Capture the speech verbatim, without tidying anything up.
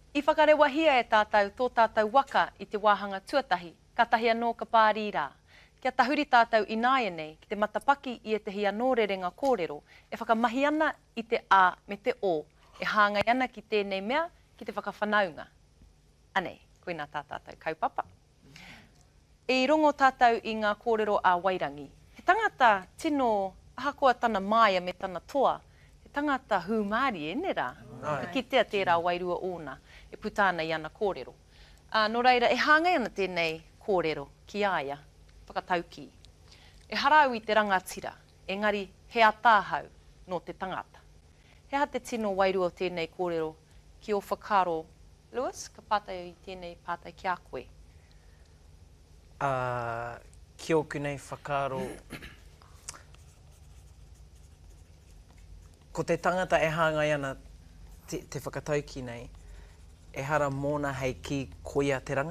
I whakarewahia e tātou tō tātou waka i te wāhanga tuatahi, ka tahi anō ka pārira. Kia tahuri tātou i nāia nei, ki te matapaki i e te hia nōrerenga kōrero, e whakamahi ana i te ā me te o, e hāngai ana ki tēnei mea, ki te whakawhanaunga. Anei, koina tā tātou kaupapa. I rongo tātou i ngā kōrero a Wairangi, he tangata tino ahakoa tana maia me tana toa, he tangata hūmāri e nera, ka kitea tērā wairua ōna, e putāna i ana kōrero. Uh, no reira, e hāngai ana tēnei kōrero ki aia, whakatauki. E harau i te rangatira, engari he atāhau no te tangata. He ha te tino wairua o tēnei kōrero ki o whakaro. Lewis, ka pātai i tēnei pātai ki a koe? Uh, ki oku nei whakaro. Ko te tangata e hāngai ana te, te whakatauki nei, e hara mōna hei ki koia te ranga.